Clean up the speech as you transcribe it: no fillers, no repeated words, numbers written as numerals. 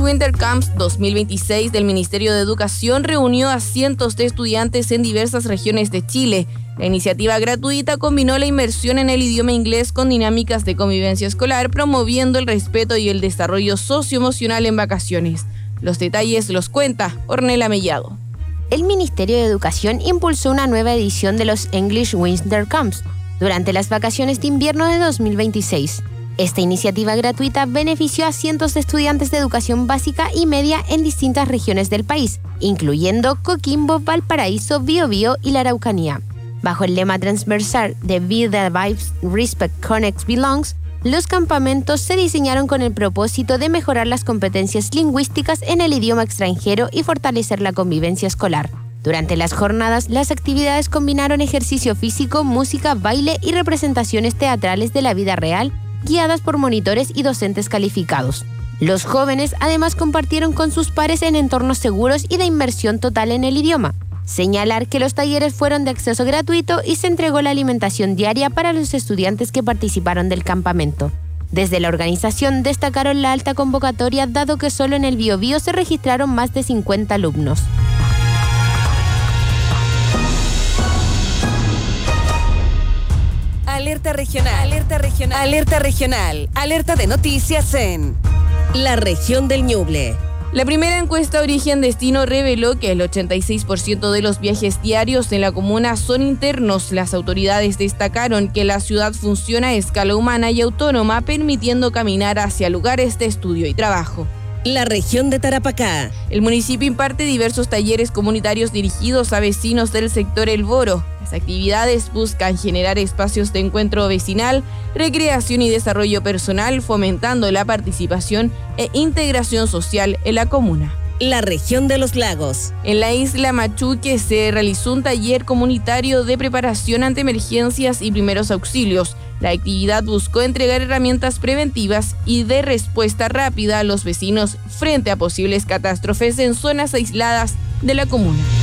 Winter Camps 2026 del Ministerio de Educación reunió a cientos de estudiantes en diversas regiones de Chile. La iniciativa gratuita combinó la inmersión en el idioma inglés con dinámicas de convivencia escolar, promoviendo el respeto y el desarrollo socioemocional en vacaciones. Los detalles los cuenta Ornella Mellado. El Ministerio de Educación impulsó una nueva edición de los English Winter Camps durante las vacaciones de invierno de 2026. Esta iniciativa gratuita benefició a cientos de estudiantes de educación básica y media en distintas regiones del país, incluyendo Coquimbo, Valparaíso, Biobío y la Araucanía. Bajo el lema transversal de Be the Vibes, Respect, Connects, Belongs, los campamentos se diseñaron con el propósito de mejorar las competencias lingüísticas en el idioma extranjero y fortalecer la convivencia escolar. Durante las jornadas, las actividades combinaron ejercicio físico, música, baile y representaciones teatrales de la vida real, guiadas por monitores y docentes calificados. Los jóvenes además compartieron con sus pares en entornos seguros y de inmersión total en el idioma. Señalar que los talleres fueron de acceso gratuito y se entregó la alimentación diaria para los estudiantes que participaron del campamento. Desde la organización destacaron la alta convocatoria, dado que solo en el Biobío se registraron más de 50 alumnos. Alerta regional, alerta regional, alerta regional, alerta de noticias en la región del Ñuble. La primera encuesta Origen-Destino reveló que el 86% de los viajes diarios en la comuna son internos. Las autoridades destacaron que la ciudad funciona a escala humana y autónoma, permitiendo caminar hacia lugares de estudio y trabajo. La región de Tarapacá. El municipio imparte diversos talleres comunitarios dirigidos a vecinos del sector El Boro. Las actividades buscan generar espacios de encuentro vecinal, recreación y desarrollo personal, fomentando la participación e integración social en la comuna. La región de los lagos. En la isla Machuque se realizó un taller comunitario de preparación ante emergencias y primeros auxilios. La actividad buscó entregar herramientas preventivas y de respuesta rápida a los vecinos frente a posibles catástrofes en zonas aisladas de la comuna.